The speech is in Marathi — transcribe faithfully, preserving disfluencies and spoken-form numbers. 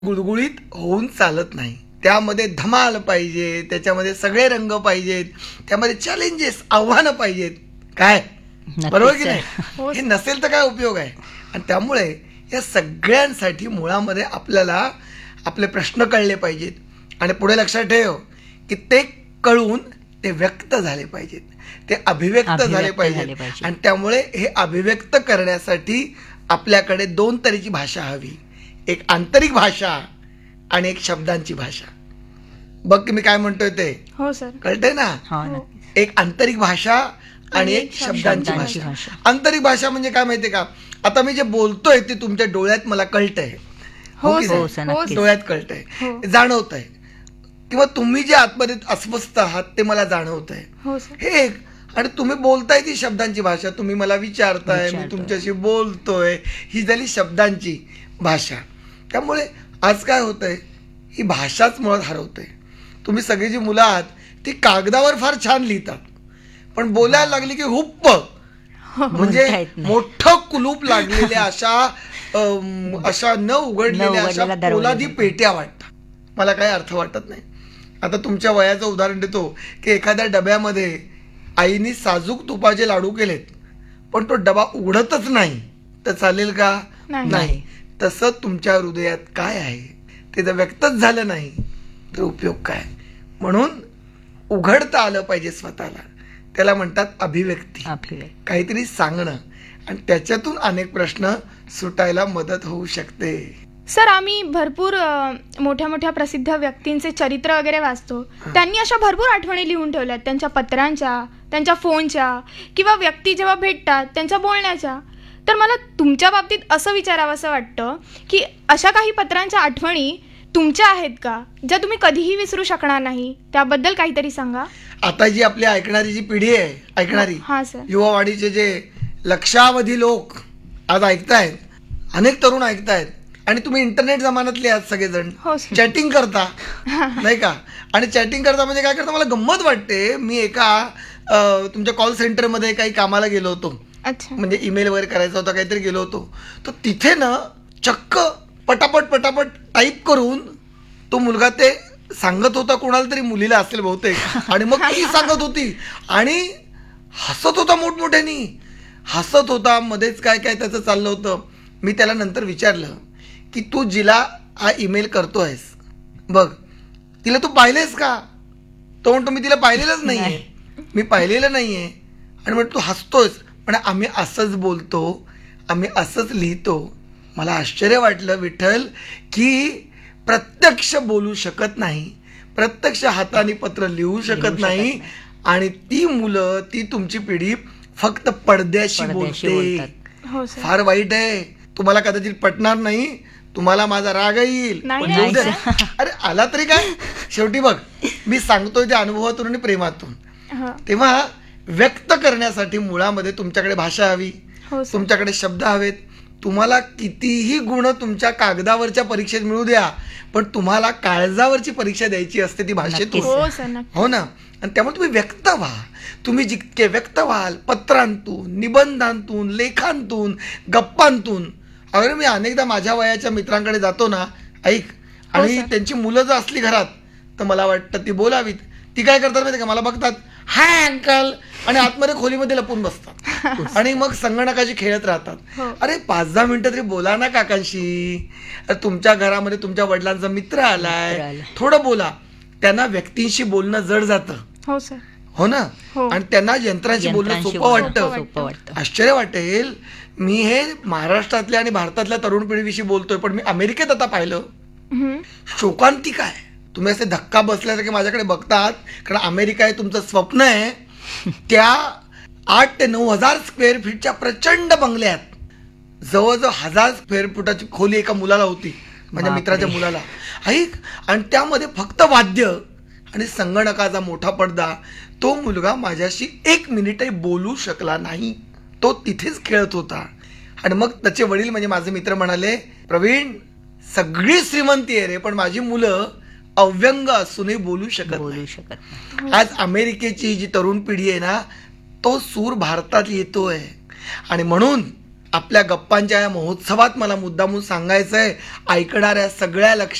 गुळगुळीत होऊन चालत नाही. त्यामध्ये धमाल पाहिजे, त्याच्यामध्ये सगळे रंग पाहिजेत, त्यामध्ये चॅलेंजेस, आव्हानं पाहिजेत. काय बरोबर की नाही? हे नसेल तर काय उपयोग आहे? आणि त्यामुळे या सगळ्यांसाठी मुळामध्ये आपल्याला आपले प्रश्न कळले पाहिजेत. आणि पुढे लक्षात ठेव की ते कळून ते व्यक्त झाले पाहिजेत, ते अभिव्यक्त झाले पाहिजेत. आणि त्यामुळे हे अभिव्यक्त करण्यासाठी आपल्याकडे दोन तऱ्हेची भाषा हवी. एक आंतरिक भाषा आणि एक शब्दांची भाषा. बघ की मी काय म्हणतोय ते. हो सर, कळतंय ना? एक आंतरिक भाषा आणि एक शब्दांची भाषा. आंतरिक भाषा म्हणजे काय माहितीये का? आता मी जे बोलतोय ते तुमच्या डोळ्यात मला कळतंय, डोळ्यात कळतंय, जाणवतंय, किंवा तुम्ही जे आतमध्ये अस्वस्थ आहात ते मला जाणवतंय, हे एक. आणि तुम्ही बोलताय ती शब्दांची भाषा. तुम्ही मला विचारताय, मी तुमच्याशी बोलतोय, ही झाली शब्दांची भाषा. त्यामुळे आज काय होतंय, ही भाषाच मुळात हरवते. तुम्ही सगळी जी मुलं आहात ती कागदावर फार छान लिहितात, पण बोलायला लागली की हुप्प, म्हणजे मोठं कुलूप लागलेल्या अशा अशा न उघडलेल्या अशा पोलादी पेट्या वाटतात. मला काही अर्थ वाटत नाही. आता तुमच्या वयाचं उदाहरण देतो की एखाद्या डब्यामध्ये आईने साजूक तुपाचे लाडू केलेत, पण तो डबा उघडतच नाही, तर चालेल का? नाही. तसं तुमच्या हृदयात काय आहे ते जर व्यक्तच झालं नाही तर उपयोग काय? म्हणून उघडता आलं पाहिजे स्वतःला. त्याला म्हणतात अभिव्यक्ती. काहीतरी सांगणं, आणि त्याच्यातून अनेक प्रश्न सुटायला मदत होऊ शकते. सर, आम्ही भरपूर मोठ्या मोठ्या प्रसिद्ध व्यक्तींचे चरित्र वगैरे वाचतो. त्यांनी अशा भरपूर आठवणी लिहून ठेवल्यात, त्यांच्या पत्रांच्या, त्यांच्या फोनच्या, किंवा व्यक्ती जेव्हा भेटतात त्यांच्या बोलण्याच्या. तर मला तुमच्या बाबतीत असं विचारावं असं वाटतं की अशा काही पत्रांच्या आठवणी तुमच्या आहेत का, ज्या तुम्ही कधीही विसरू शकणार नाही? त्याबद्दल काहीतरी सांगा. आता जी आपली ऐकणारी जी पिढी आहे, ऐकणारी हा सर, युवावाढीचे जे लक्षावधी लोक आज ऐकतायत, अनेक तरुण ऐकतायत, आणि तुम्ही इंटरनेट जमान्यातले आहात सगळेजण, चॅटिंग करता नाही का? आणि चॅटिंग करता म्हणजे काय करता, मला गंमत वाटते. मी एका तुमच्या कॉल सेंटरमध्ये काही कामाला गेलो होतो, म्हणजे ईमेल वगैरे करायचा होता, काहीतरी गेलो होतो. तर तिथे ना चक्क पटापट पटापट टाईप करून तो मुलगा ते सांगत होता, कोणाला तरी मुलीला असेल बहुतेक, आणि मग ती सांगत होती आणि हसत होता, मोठमोठ्यानी हसत होता. मध्येच काय काय त्याचं चाललं होतं. मी त्याला नंतर विचारलं की तू जिला हा ईमेल करतोयस बघ, तिला तू पाहिलेस का? तो म्हणतो मी तिला पाहिलेलंच नाहीये, मी पाहिलेलं नाहीये. आणि म्हणतो तू हसतोयस, पण आम्ही असंच बोलतो, आम्ही असंच लिहितो. मला आश्चर्य वाटलं विठ्ठल की प्रत्यक्ष बोलू शकत नाही, प्रत्यक्ष हाताने पत्र लिहू शकत नाही, आणि ती मुलं, ती तुमची पिढी फक्त पडद्याशी बोलते. फार वाईट आहे. तुम्हाला कदाचित पटणार नाही, तुम्हाला माझा राग येईल, पण जाऊ दे. अरे आला तरी काय, शेवटी बघ मी सांगतोय त्या अनुभवातून आणि प्रेमातून. तेव्हा व्यक्त करण्यासाठी मुळामध्ये तुमच्याकडे भाषा हवी, तुमच्याकडे शब्द हवेत. तुम्हाला कितीही गुण तुमच्या कागदावरच्या परीक्षेत मिळू द्या, पण तुम्हाला काळजावरची परीक्षा द्यायची असते ती भाषेतून. हो ना? आणि त्यामुळे तुम्ही व्यक्त व्हा. तुम्ही जितके व्यक्त व्हाल, पत्रांतून, निबंधांतून, लेखांतून, गप्पांतून. अरे मी अनेकदा माझ्या वयाच्या मित्रांकडे जातो ना, ऐक, आणि त्यांची मुलं जर असली घरात तर मला वाटतं ती बोलावीत. ती काय करतात माहिती का, मला बघतात, हाय अंकल, आणि आतमध्ये खोलीमध्ये लपून बसतात आणि मग संगणकाशी खेळत राहतात. अरे पाच दहा मिनिटं तरी बोला ना काकांशी. तुमच्या घरामध्ये तुमच्या वडिलांचा मित्र आलाय, थोडं बोला. त्यांना व्यक्तींशी बोलणं जड जातं, हो ना? आणि त्यांना यंत्रांशी बोलणं सोपं वाटतं. आश्चर्य वाटेल, मी हे महाराष्ट्रातल्या आणि भारतातल्या तरुण पिढीविषयी बोलतोय, पण मी अमेरिकेत आता पाहिलं, शोकांतिक आहे. तुम्ही असे धक्का बसल्यासारखे माझ्याकडे बघतात, कारण अमेरिका हे तुमचं स्वप्न आहे. त्या आठ ते नऊ हजार स्क्वेअर फीटच्या प्रचंड बंगल्यात जवळजवळ हजार स्क्वेअर फुटाची खोली एका मुलाला होती, माझ्या मित्राच्या मुलाला, ऐक. आणि त्यामध्ये फक्त वाद्य आणि संगणकाचा मोठा पडदा. तो मुलगा माझ्याशी एक मिनिटही बोलू शकला नाही, तो तिथेच खेळत होता. आणि मग त्याचे वडील म्हणजे माझे मित्र म्हणाले, प्रवीण सगळी श्रीमंती आहे रे, पण माझी मुलं अव्यंग असूनही बोलू शकत बोलू शकत आज अमेरिकेची जी तरुण पिढी आहे ना, तो सूर भारतात येतोय. आणि म्हणून आपल्या गप्पांच्या या महोत्सवात मला मुद्दामून सांगायचंय, ऐकणाऱ्या सगळ्या लक्ष